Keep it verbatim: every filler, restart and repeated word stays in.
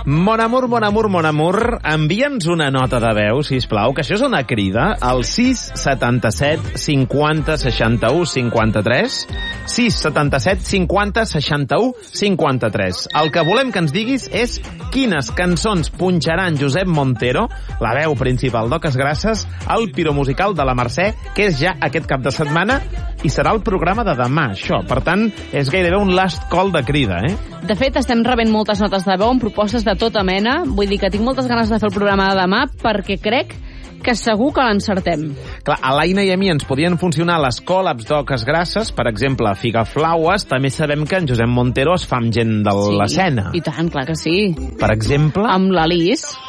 Mon amor, mon amor, mon amor, envia'ns una nota de veu, sisplau, que això és una crida, al sis setanta-set cinquanta seixanta-u cinquanta-tres, sis setanta-set cinquanta seixanta-u cinquanta-tres. El que volem que ens diguis és quines cançons punxaran Josep Montero, la veu principal d'Oques Grasses, al piromusical de la Mercè, que és ja aquest cap de setmana, i serà el programa de demà, això. Per tant, és gairebé un last call de crida, eh? De fet, estem rebent moltes notes de veu amb propostes de tota mena. Vull dir que tinc moltes ganes de fer el programa de demà perquè crec que segur que l'encertem. Clar, a l'Aina i a mi ens podien funcionar les col·labs d'Oques Grasses, per exemple, Figaflaues. També sabem que en Josep Montero es fa amb gent de Sí, l'escena. i tant, clar que sí. Per exemple... Amb l'Alice.